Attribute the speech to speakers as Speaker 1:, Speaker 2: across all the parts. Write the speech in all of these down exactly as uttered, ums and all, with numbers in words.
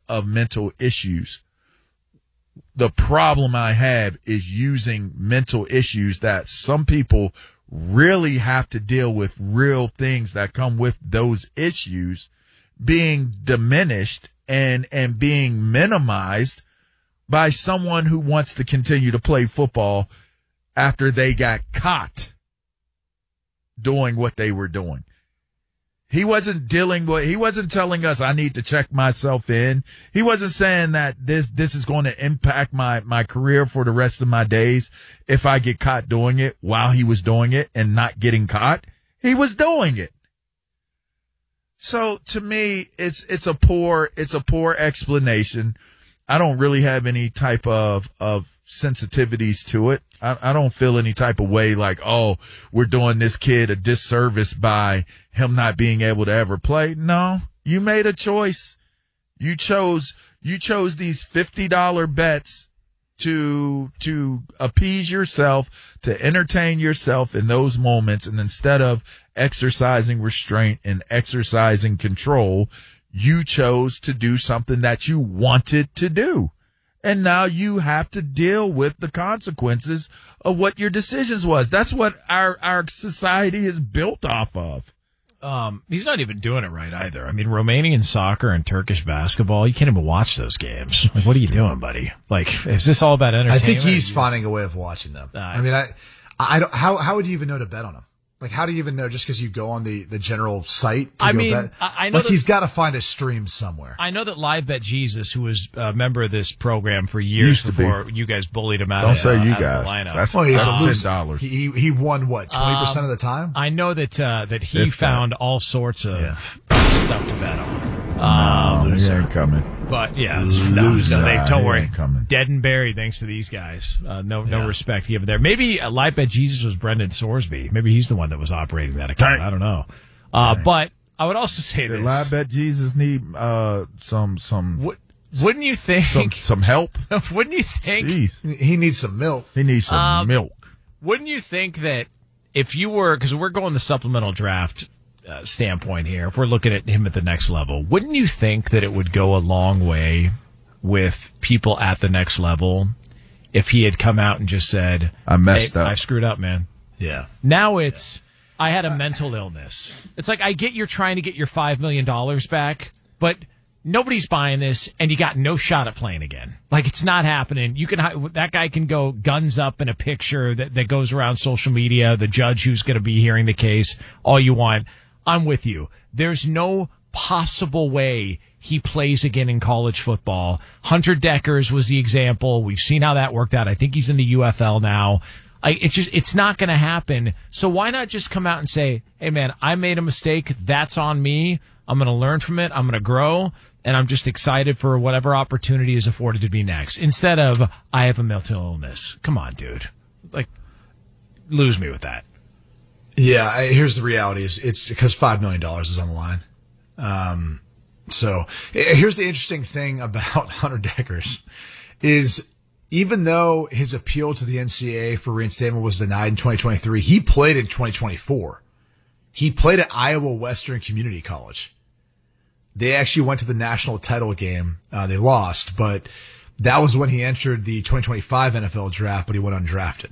Speaker 1: of mental issues. The problem I have is using mental issues that some people really have to deal with, real things that come with those issues, being diminished and, and being minimized by someone who wants to continue to play football after they got caught doing what they were doing. He wasn't dealing with, he wasn't telling us I need to check myself in. He wasn't saying that this, this is going to impact my, my career for the rest of my days if I get caught doing it while he was doing it and not getting caught. He was doing it. So to me, it's, it's a poor, it's a poor explanation. I don't really have any type of, of sensitivities to it. I, I don't feel any type of way like, oh, we're doing this kid a disservice by him not being able to ever play. No, you made a choice. You chose, you chose these fifty dollar bets to, to appease yourself, to entertain yourself in those moments. And instead of exercising restraint and exercising control, you chose to do something that you wanted to do. And now you have to deal with the consequences of what your decisions was. That's what our, our society is built off of.
Speaker 2: Um, he's not even doing it right either. I mean, Romanian soccer and Turkish basketball, you can't even watch those games. Like, what are you doing, buddy? Like, is this all about entertainment?
Speaker 3: I think he's finding a way of watching them. Uh, I mean, I, I don't, how, how would you even know to bet on them? Like, how do you even know just because you go on the, the general site to
Speaker 2: I
Speaker 3: go
Speaker 2: mean,
Speaker 3: bet?
Speaker 2: I, I know
Speaker 3: like,
Speaker 2: that,
Speaker 3: he's got to find a stream somewhere.
Speaker 2: I know that Live Bet Jesus, who was a member of this program for years before be. you guys bullied him out
Speaker 1: Don't
Speaker 2: of,
Speaker 1: say
Speaker 2: uh,
Speaker 1: you
Speaker 2: out
Speaker 1: guys.
Speaker 2: of the lineup.
Speaker 1: That's,
Speaker 3: well, he's
Speaker 1: that's ten dollars.
Speaker 3: He, he won, what, twenty percent
Speaker 2: um,
Speaker 3: of the time?
Speaker 2: I know that uh, that he
Speaker 1: if
Speaker 2: found
Speaker 1: that.
Speaker 2: all sorts of
Speaker 3: Yeah.
Speaker 2: stuff to bet on.
Speaker 1: No,
Speaker 2: Um,
Speaker 1: he ain't coming.
Speaker 2: But yeah, it's, no, no, they, don't
Speaker 1: He
Speaker 2: worry.
Speaker 1: ain't coming.
Speaker 2: Dead and buried thanks to these guys. Uh, no, no
Speaker 3: Yeah.
Speaker 2: respect given there. Maybe uh, Live Bet Jesus was Brendan Sorsby. Maybe he's the one that was operating that account.
Speaker 1: Dang.
Speaker 2: I don't know. Uh, but I would also say
Speaker 1: Did
Speaker 2: this.
Speaker 1: Live Bet Jesus need uh some some
Speaker 2: Would, wouldn't you think?
Speaker 1: some some help?
Speaker 2: wouldn't you think?
Speaker 1: Jeez,
Speaker 3: He needs some milk.
Speaker 1: he needs some
Speaker 2: Um,
Speaker 1: milk.
Speaker 2: Wouldn't you think that if you were, because we're going the supplemental draft uh, standpoint here, if we're looking at him at the next level, wouldn't you think that it would go a long way with people at the next level if he had come out and just said,
Speaker 1: I messed
Speaker 2: hey,
Speaker 1: up.
Speaker 2: I screwed up, man.
Speaker 3: Yeah.
Speaker 2: Now it's, I had a mental illness. It's like, I get you're trying to get your five million dollars back, but nobody's buying this, and you got no shot at playing again. Like, it's not happening. You can, that guy can go guns up in a picture that, that goes around social media, the judge who's going to be hearing the case, all you want. I'm with you. There's no possible way he plays again in college football. Hunter Deckers was the example. We've seen how that worked out. I think he's in the U F L now. I, it's just, it's not going to happen. So why not just come out and say, hey man, I made a mistake. That's on me. I'm going to learn from it. I'm going to grow. And I'm just excited for whatever opportunity is afforded to be next. Instead of, I have a mental illness. Come on, dude. Like, lose me with that.
Speaker 3: Yeah, I, here's the reality: is it's because five million dollars is on the line. Um, so eh, here's the interesting thing about Hunter Deckers is even though his appeal to the N C double A for reinstatement was denied in twenty twenty-three, he played in twenty twenty-four. He played at Iowa Western Community College. They actually went to the national title game. Uh, they lost, but that was when he entered the twenty twenty-five N F L draft, but he went undrafted.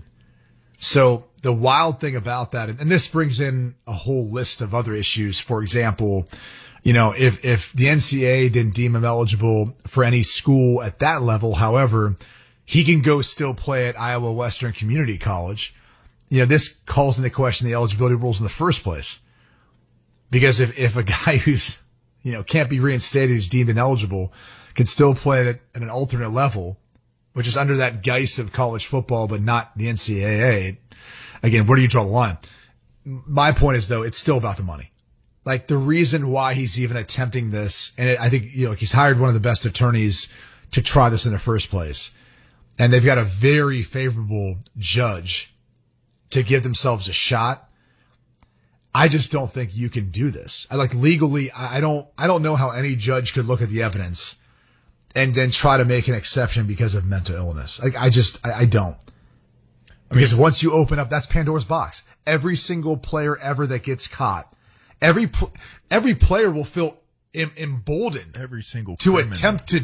Speaker 3: So the wild thing about that, and this brings in a whole list of other issues. For example, you know, if, if the N C double A didn't deem him eligible for any school at that level, however, he can go still play at Iowa Western Community College. You know, this calls into question the eligibility rules in the first place. Because if, if a guy who's, you know, can't be reinstated, is deemed ineligible, can still play at, at an alternate level, which is under that guise of college football, but not the N C double A. Again, where do you draw the line? My point is, though, it's still about the money. Like, the reason why he's even attempting this, and I think, you know, he's hired one of the best attorneys to try this in the first place. And they've got a very favorable judge to give themselves a shot. I just don't think you can do this. I like legally, I don't, I don't know how any judge could look at the evidence and then try to make an exception because of mental illness. Like, I just, I, I don't. Because I mean, once you open up, that's Pandora's box. Every single player ever that gets caught, every, every player will feel em- emboldened
Speaker 1: Every single
Speaker 3: to
Speaker 1: criminal.
Speaker 3: attempt to